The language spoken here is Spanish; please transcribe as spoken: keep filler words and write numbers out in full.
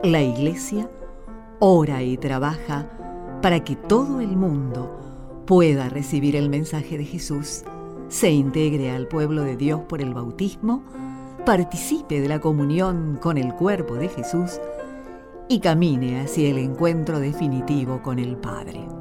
La Iglesia ora y trabaja para que todo el mundo pueda recibir el mensaje de Jesús, se integre al pueblo de Dios por el bautismo, participe de la comunión con el cuerpo de Jesús y camine hacia el encuentro definitivo con el Padre.